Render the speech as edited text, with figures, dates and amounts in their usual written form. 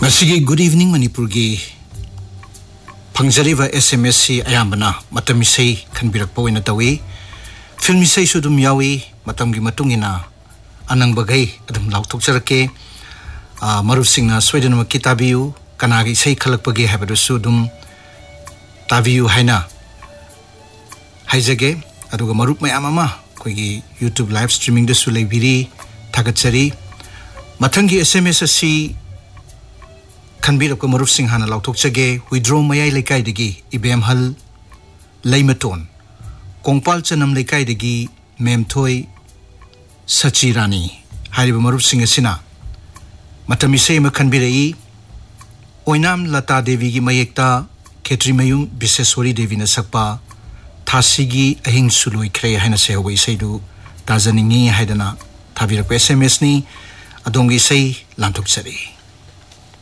Good evening Manipurgi Pangzariva SMS ayambana matamisay kanbirakpo ina tawi filmisay sudum yawi matamgi matungina anang bagay adum lautok sarake marusing na Sweden makitabiu kanagi say kalakpagi habadu sudum tabiu haina haizage aduga marup may amama koigi YouTube live streaming da sulay biri tagatsari matangi SMS asi Kanbirap ko maruf sing hana lautok chage withdraw mayay lekay digi ibem hal laymaton kongpal chanam lekay digi memtoy sachirani hariba maruf sing asina matamisay makanbirai oinam lata devi gi mayekta ketri mayum biseswari devi na sakpa thasigi ahing suloi kre haina sewa isaidu tazaningi haidana thabirap SMS ni adongi say lantok chari